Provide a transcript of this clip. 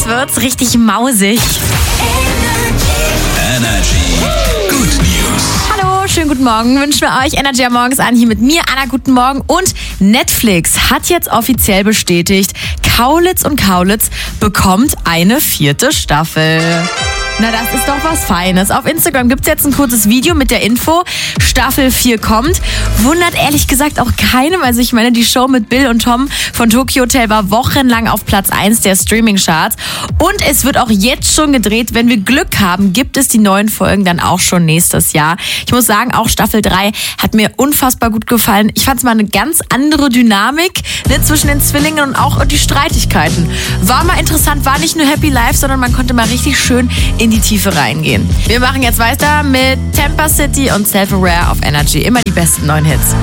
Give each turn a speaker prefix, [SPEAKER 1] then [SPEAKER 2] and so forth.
[SPEAKER 1] Jetzt wird's richtig mausig.
[SPEAKER 2] Energy. Good News.
[SPEAKER 1] Hallo, schönen guten Morgen. Wünschen wir euch Energy am Morgens an. Hier mit mir, Anna, guten Morgen. Und Netflix hat jetzt offiziell bestätigt, Kaulitz und Kaulitz bekommt eine 4. Staffel. Na, das ist doch was Feines. Auf Instagram gibt's jetzt ein kurzes Video mit der Info, Staffel 4 kommt. Wundert ehrlich gesagt auch keinem. Also ich meine, die Show mit Bill und Tom von Tokyo Hotel war wochenlang auf Platz 1 der Streaming-Charts. Und es wird auch jetzt schon gedreht. Wenn wir Glück haben, gibt es die neuen Folgen dann auch schon nächstes Jahr. Ich muss sagen, auch Staffel 3 hat mir unfassbar gut gefallen. Ich fand es mal eine ganz andere Dynamik, ne, zwischen den Zwillingen und auch die Streitigkeiten. War mal interessant, war nicht nur Happy Life, sondern man konnte mal richtig schön in die Tiefe reingehen. Wir machen jetzt weiter mit Tampa City und Self-Aware auf Energy. Immer die besten neuen Hits.